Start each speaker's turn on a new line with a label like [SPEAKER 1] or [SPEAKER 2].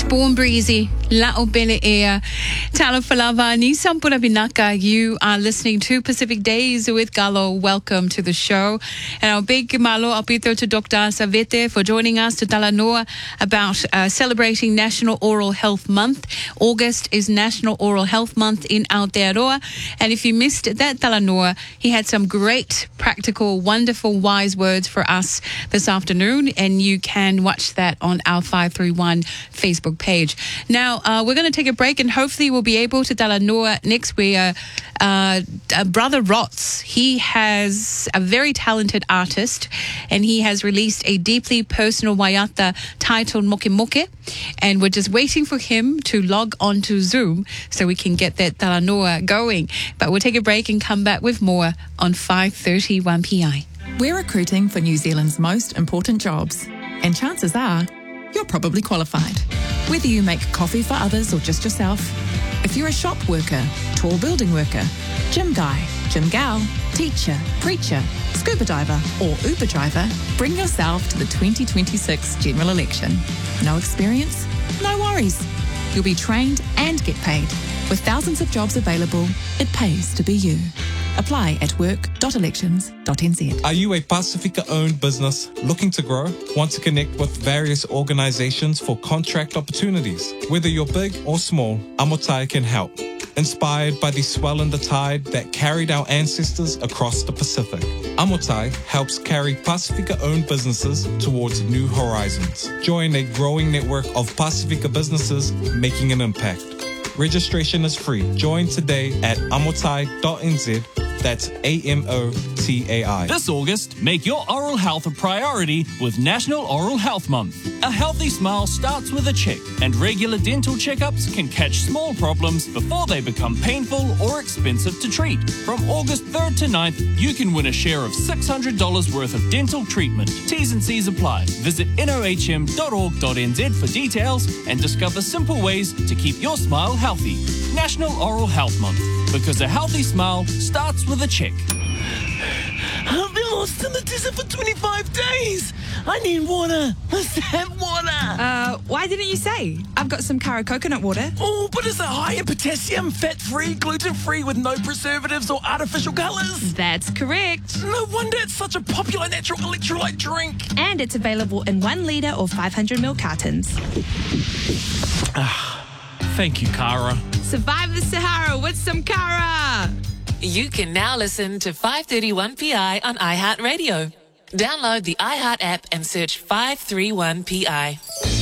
[SPEAKER 1] Born Breezy, La'o Bele Ea, Talafalava, Ni Sampura Binaka. You are listening to Pacific Days with Galo. Welcome to the show. And our big malo apito to Dr. Savete for joining us to Talanoa about celebrating National Oral Health Month. August is National Oral Health Month in Aotearoa. And if you missed that Talanoa, he had some great, practical, wonderful, wise words for us this afternoon. And you can watch that on our 531 Facebook page. Now, we're going to take a break and hopefully we'll be able to Talanoa next week. Brother Rots, he has a very talented artist and he has released a deeply personal waiata titled Moke Moke, and we're just waiting for him to log on to Zoom so we can get that Talanoa going. But we'll take a break and come back with more on 5:31 PI.
[SPEAKER 2] We're recruiting for New Zealand's most important jobs, and chances are you're probably qualified. Whether you make coffee for others or just yourself, if you're a shop worker, tall building worker, gym guy, gym gal, teacher, preacher, scuba diver or Uber driver, bring yourself to the 2026 general election. No experience? No worries. You'll be trained and get paid. With thousands of jobs available, it pays to be you. Apply at work.elections.nz.
[SPEAKER 3] Are you a Pasifika-owned business looking to grow? Want to connect with various organizations for contract opportunities? Whether you're big or small, Amotai can help. Inspired by the swell in the tide that carried our ancestors across the Pacific, Amotai helps carry Pasifika-owned businesses towards new horizons. Join a growing network of Pasifika businesses making an impact. Registration is free. Join today at amotai.nz. That's AMOTAI.
[SPEAKER 4] This August, make your oral health a priority with National Oral Health Month. A healthy smile starts with a check, and regular dental checkups can catch small problems before they become painful or expensive to treat. From August 3rd to 9th, you can win a share of $600 worth of dental treatment. T's and C's apply. Visit nohm.org.nz for details and discover simple ways to keep your smile healthy. National Oral Health Month. Because a healthy smile starts with a check.
[SPEAKER 5] I've been lost in the desert for 25 days. I need water. Let's have water.
[SPEAKER 6] Why didn't you say? I've got some Kara coconut water.
[SPEAKER 5] Oh, but is it high in potassium, fat-free, gluten-free with no preservatives or artificial colours?
[SPEAKER 6] That's correct.
[SPEAKER 5] No wonder it's such a popular natural electrolyte drink.
[SPEAKER 6] And it's available in 1 litre or 500ml cartons.
[SPEAKER 4] Thank you, Kara.
[SPEAKER 6] Survive the Sahara with some Kara.
[SPEAKER 7] You can now listen to 531 PI on iHeartRadio. Download the iHeart app and search 531 PI.